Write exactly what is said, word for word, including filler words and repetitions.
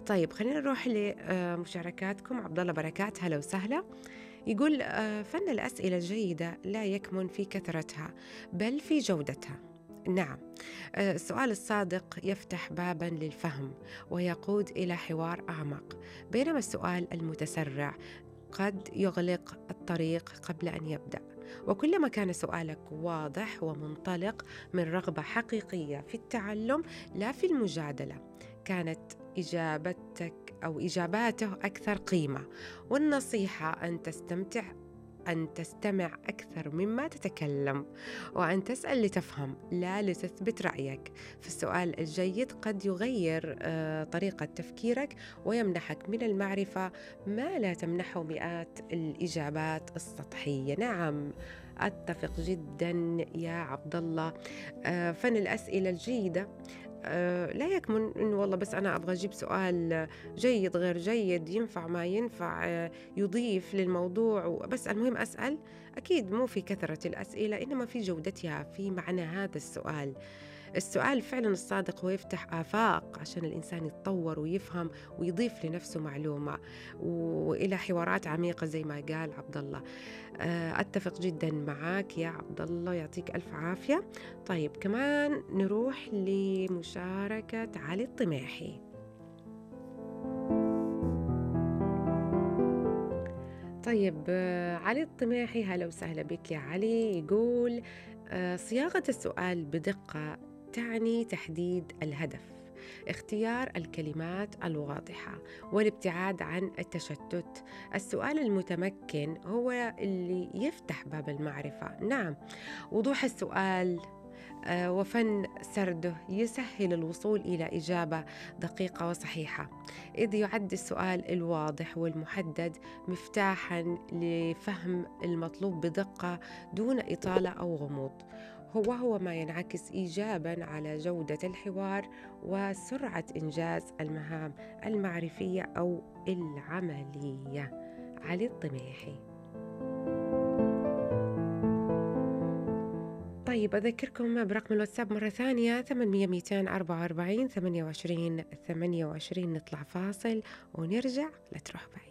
طيب خلينا نروح لمشاركاتكم. عبد الله بركات، هلا وسهلا. يقول آه، فن الأسئلة الجيدة لا يكمن في كثرتها بل في جودتها. نعم، آه، السؤال الصادق يفتح بابا للفهم ويقود إلى حوار أعمق، بينما السؤال المتسرع قد يغلق الطريق قبل أن يبدأ. وكلما كان سؤالك واضح ومنطلق من رغبة حقيقية في التعلم لا في المجادلة، كانت إجابتك أو إجاباته أكثر قيمة. والنصيحة أن تستمتع أن تستمع أكثر مما تتكلم، وأن تسأل لتفهم لا لتثبت رأيك. فالسؤال الجيد قد يغير آه، طريقة تفكيرك ويمنحك من المعرفة ما لا تمنحه مئات الإجابات السطحية. نعم، أتفق جدا يا عبد الله. آه، فن الأسئلة الجيدة آه، لا يكمن إنه والله بس أنا أبغى أجيب سؤال جيد غير جيد، ينفع ما ينفع، آه، يضيف للموضوع، بس المهم أسأل. أكيد مو في كثرة الأسئلة، إنما في جودتها، في معنى هذا السؤال. السؤال فعلا الصادق هو يفتح آفاق عشان الإنسان يتطور ويفهم ويضيف لنفسه معلومة وإلى حوارات عميقة زي ما قال عبد الله. آه، أتفق جدا معاك يا عبد الله، يعطيك ألف عافية. طيب كمان نروح لمشاركة علي الطماحي. طيب آه، علي الطماحي، هلا وسهلا بك يا علي. يقول آه، صياغة السؤال بدقة تعني تحديد الهدف، اختيار الكلمات الواضحة، والابتعاد عن التشتت. السؤال المتمكن هو اللي يفتح باب المعرفة. نعم، وضوح السؤال آه، وفن سرده يسهل الوصول إلى إجابة دقيقة وصحيحة، إذ يعد السؤال الواضح والمحدد مفتاحاً لفهم المطلوب بدقة دون إطالة أو غموض. هو هو ما ينعكس إيجاباً على جودة الحوار وسرعة إنجاز المهام المعرفية أو العملية. علي الطميحي. طيب أذكركم برقم الواتساب مرة ثانية، ثمانية مئتين أربعة وأربعين ثمانية وعشرين ثمانية وعشرين. نطلع فاصل ونرجع، لا تروح بعيد.